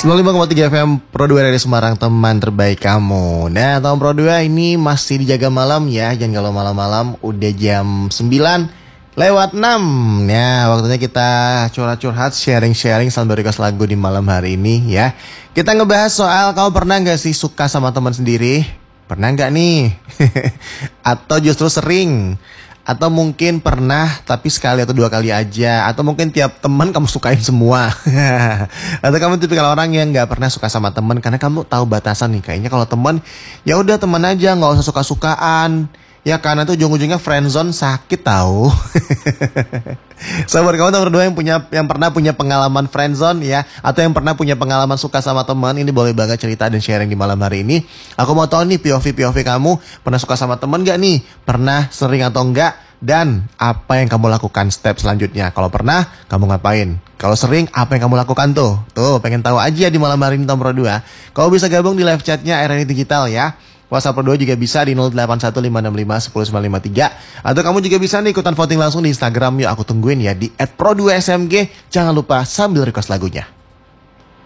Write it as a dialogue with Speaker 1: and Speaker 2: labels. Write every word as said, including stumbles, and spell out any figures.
Speaker 1: sembilan puluh lima koma tiga F M Pro dua dari Semarang, teman terbaik kamu. Nah, tahun Pro dua ini masih dijaga malam ya. Jangan kalau malam-malam, udah jam sembilan lewat enam. Ya, waktunya kita curhat-curhat, sharing-sharing sambil request lagu di malam hari ini ya. Kita ngebahas soal, kamu pernah gak sih suka sama teman sendiri? Pernah gak nih? Atau justru sering? Atau mungkin pernah tapi sekali atau dua kali aja. Atau mungkin tiap teman kamu sukain semua. Atau kamu tipikal orang yang gak pernah suka sama teman karena kamu tahu batasan nih. Kayaknya kalau teman, ya udah teman aja, gak usah suka-sukaan. Ya karena tuh ujung-ujungnya friendzone, sakit tahu. Sahabat kamu nomor dua yang punya yang pernah punya pengalaman friendzone ya, atau yang pernah punya pengalaman suka sama teman, ini boleh banget cerita dan sharing di malam hari ini. Aku mau tahu nih P O V P O V kamu, pernah suka sama teman gak nih? Pernah, sering atau enggak? Dan apa yang kamu lakukan step selanjutnya? Kalau pernah, kamu ngapain? Kalau sering, apa yang kamu lakukan tuh? Tuh, pengen tahu aja di malam hari ini nomor dua. Kamu bisa gabung di live chatnya R N I Digital ya. WhatsApp Pro dua juga bisa di nol delapan satu lima enam lima satu nol sembilan lima tiga. Atau kamu juga bisa nih ikutan voting langsung di Instagram. Yuk aku tungguin ya di et pro dua S M G. Jangan lupa sambil request lagunya.